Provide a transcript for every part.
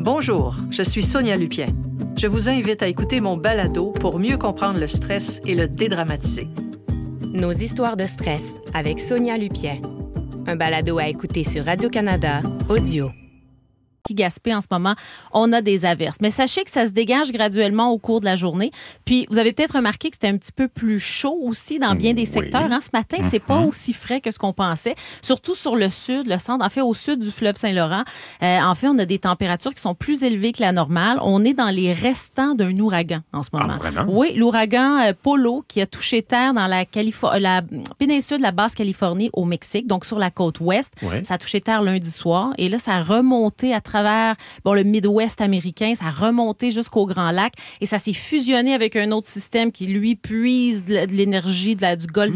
Bonjour, je suis Sonia Lupien. Je vous invite à écouter mon balado pour mieux comprendre le stress et le dédramatiser. Nos histoires de stress avec Sonia Lupien. Un balado à écouter sur Radio-Canada Audio. Gaspé en ce moment, on a des averses. Mais sachez que ça se dégage graduellement au cours de la journée. Puis, vous avez peut-être remarqué que c'était un petit peu plus chaud aussi dans bien des secteurs. Hein? Ce matin, c'est pas aussi frais que ce qu'on pensait. Surtout sur le sud, le centre. En fait, au sud du fleuve Saint-Laurent, en fait, on a des températures qui sont plus élevées que la normale. On est dans les restants d'un ouragan en ce moment. Ah, vraiment? Oui, l'ouragan Polo qui a touché terre dans la péninsule de la Basse-Californie au Mexique, donc sur la côte ouest. Ouais. Ça a touché terre lundi soir. Et là, ça a remonté à travers le Midwest américain, ça a remonté jusqu'au Grand Lac et ça s'est fusionné avec un autre système qui, lui, puise de l'énergie du golfe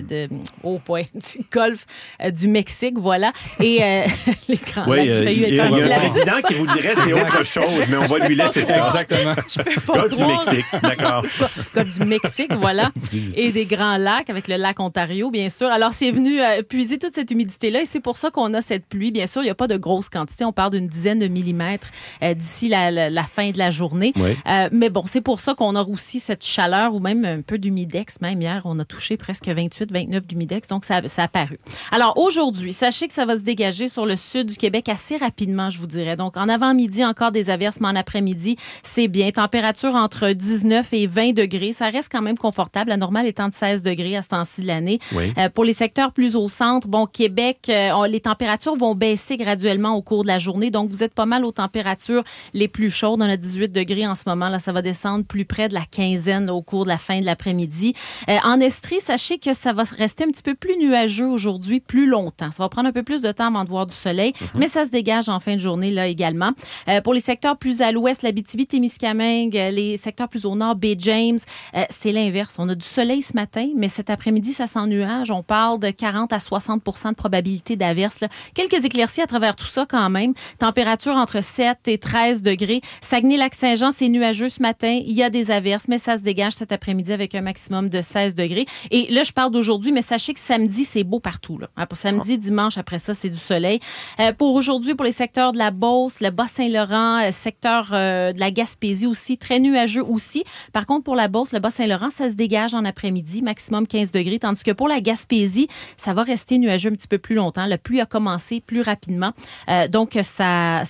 du golfe du Mexique, voilà. Et les Grands Lacs, il a y a un président qui vous dirait c'est autre chose, mais on va lui laisser ça. Exactement. Golfe du Mexique, d'accord. Golfe du Mexique, voilà. Et des Grands Lacs avec le lac Ontario, bien sûr. Alors, c'est venu puiser toute cette humidité-là et c'est pour ça qu'on a cette pluie. Bien sûr, il n'y a pas de grosse quantité. On parle d'une dizaine de millimètres d'ici la fin de la journée. Oui. Mais bon, c'est pour ça qu'on a aussi cette chaleur ou même un peu d'humidex. Même hier, on a touché presque 28-29 d'humidex, donc ça a paru. Alors aujourd'hui, sachez que ça va se dégager sur le sud du Québec assez rapidement, je vous dirais. Donc en avant-midi, encore des averses, mais en après-midi, c'est bien. Température entre 19 et 20 degrés. Ça reste quand même confortable. La normale étant de 16 degrés à ce temps-ci de l'année. Oui. Pour les secteurs plus au centre, bon, Québec, les températures vont baisser graduellement au cours de la journée. Donc, vous êtes pas mal aux températures les plus chaudes. On a 18 degrés en ce moment. Là, ça va descendre plus près de la quinzaine au cours de la fin de l'après-midi. En Estrie, sachez que ça va rester un petit peu plus nuageux aujourd'hui, plus longtemps. Ça va prendre un peu plus de temps avant de voir du soleil, mais ça se dégage en fin de journée là également. Pour les secteurs plus à l'ouest, l'Abitibi-Témiscamingue, les secteurs plus au nord, Baie-James, c'est l'inverse. On a du soleil ce matin, mais cet après-midi, ça s'ennuage. On parle de 40 à 60 % de probabilité d'averse. Quelques éclaircies à travers tout ça quand même. Température entre 7 et 13 degrés. Saguenay-Lac-Saint-Jean, c'est nuageux ce matin. Il y a des averses, mais ça se dégage cet après-midi avec un maximum de 16 degrés. Et là, je parle d'aujourd'hui, mais sachez que samedi, c'est beau partout. Là. Pour samedi, dimanche, après ça, c'est du soleil. Pour aujourd'hui, pour les secteurs de la Beauce, le Bas-Saint-Laurent, secteur de la Gaspésie aussi, très nuageux aussi. Par contre, pour la Beauce, le Bas-Saint-Laurent, ça se dégage en après-midi, maximum 15 degrés, tandis que pour la Gaspésie, ça va rester nuageux un petit peu plus longtemps. La pluie a commencé plus rapidement. Donc, ça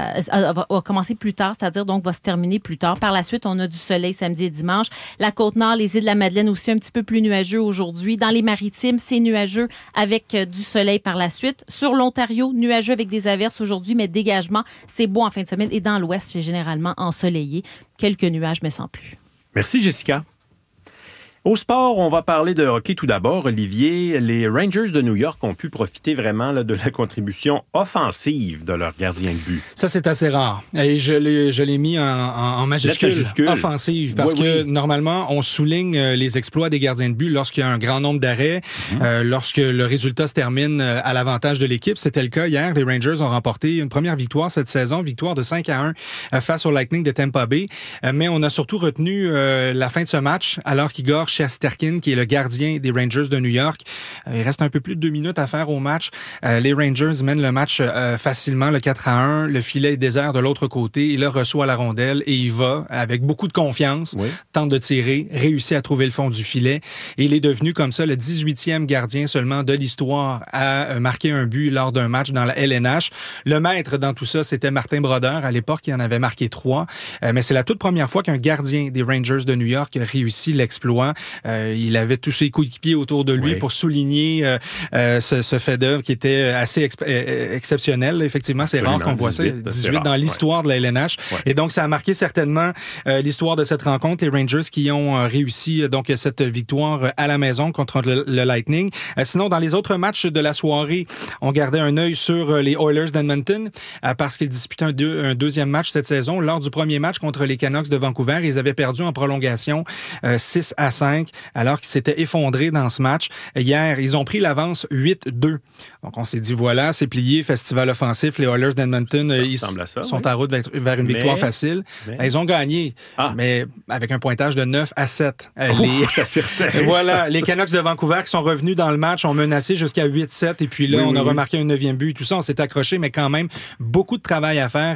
va commencer plus tard, c'est-à-dire donc va se terminer plus tard. Par la suite, on a du soleil samedi et dimanche. La Côte-Nord, les îles de la Madeleine aussi un petit peu plus nuageux aujourd'hui. Dans les Maritimes, c'est nuageux avec du soleil par la suite. Sur l'Ontario, nuageux avec des averses aujourd'hui, mais dégagement, c'est beau en fin de semaine. Et dans l'Ouest, c'est généralement ensoleillé. Quelques nuages, mais sans plus. Merci, Jessica. Au sport, on va parler de hockey tout d'abord. Olivier, les Rangers de New York ont pu profiter vraiment là, de la contribution offensive de leur gardien de but. Ça, c'est assez rare. Et je l'ai mis en majuscule, offensive, parce que normalement, on souligne les exploits des gardiens de but lorsqu'il y a un grand nombre d'arrêts, lorsque le résultat se termine à l'avantage de l'équipe. C'était le cas hier. Les Rangers ont remporté une première victoire cette saison, victoire de 5-1 face au Lightning de Tampa Bay. Mais on a surtout retenu la fin de ce match, alors qu'Igor Shesterkin, qui est le gardien des Rangers de New York. Il reste un peu plus de 2 minutes à faire au match. Les Rangers mènent le match facilement, le 4-1. Le filet est désert de l'autre côté. Il reçoit la rondelle et il va avec beaucoup de confiance, tente de tirer, réussit à trouver le fond du filet. Et il est devenu comme ça le 18e gardien seulement de l'histoire à marquer un but lors d'un match dans la LNH. Le maître dans tout ça, c'était Martin Brodeur. À l'époque, il en avait marqué 3. Mais c'est la toute première fois qu'un gardien des Rangers de New York réussit l'exploit. Il avait tous ses coéquipiers autour de lui pour souligner ce fait d'œuvre qui était assez exceptionnel. Effectivement, c'est rare qu'on voit ça. 18 dans l'histoire de la LNH. Et donc, ça a marqué certainement l'histoire de cette rencontre. Les Rangers qui ont réussi donc cette victoire à la maison contre le Lightning. Sinon, dans les autres matchs de la soirée, on gardait un œil sur les Oilers d'Edmonton parce qu'ils disputaient un deuxième match cette saison. Lors du premier match contre les Canucks de Vancouver, ils avaient perdu en prolongation 6-5 alors qu'ils s'étaient effondrés dans ce match. Hier, ils ont pris l'avance 8-2. Donc, on s'est dit, voilà, c'est plié, festival offensif. Les Oilers d'Edmonton, ils sont en route vers une victoire facile. Ils ont gagné, mais avec un pointage de 9-7. Voilà, les Canucks de Vancouver qui sont revenus dans le match ont menacé jusqu'à 8-7. Et puis là, on a remarqué un 9e but et tout ça. On s'est accroché, mais quand même, beaucoup de travail à faire.